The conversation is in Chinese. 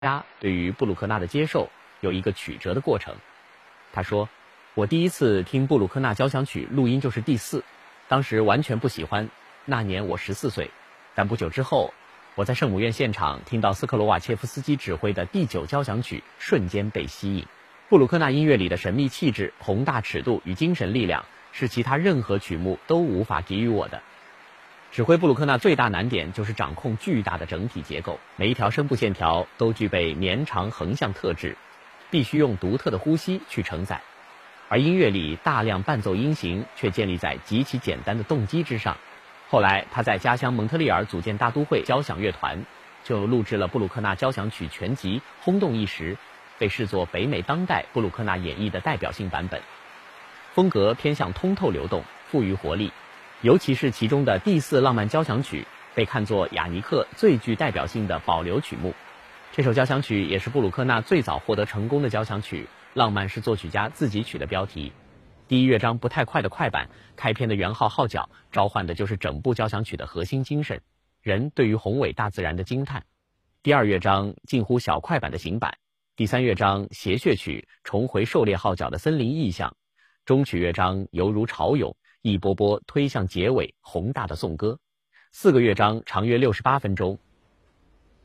家对于布鲁克纳的接受有一个曲折的过程。他说，我第一次听布鲁克纳交响曲录音就是第4，当时完全不喜欢，那年我14岁，但不久之后，我在圣母院现场听到斯克罗瓦切夫斯基指挥的第9交响曲，瞬间被吸引。布鲁克纳音乐里的神秘气质、宏大尺度与精神力量，是其他任何曲目都无法给予我的。指挥布鲁克纳最大难点就是掌控巨大的整体结构，每一条声部线条都具备绵长横向特质，必须用独特的呼吸去承载。而音乐里大量伴奏音型却建立在极其简单的动机之上。后来他在家乡蒙特利尔组建大都会交响乐团，就录制了布鲁克纳交响曲全集，轰动一时，被视作北美当代布鲁克纳演绎的代表性版本。风格偏向通透流动，富于活力，尤其是其中的第4浪漫交响曲被看作雅尼克最具代表性的保留曲目。这首交响曲也是布鲁克纳最早获得成功的交响曲，浪漫是作曲家自己取的标题。第1乐章不太快的快板，开篇的圆号号角召唤的就是整部交响曲的核心精神，人对于宏伟大自然的惊叹。第2乐章近乎小快板的行板，第3乐章谐谑曲重回狩猎号角的森林意象，中曲乐章犹如潮涌，一波波推向结尾宏大的颂歌。4个乐章长约68分钟，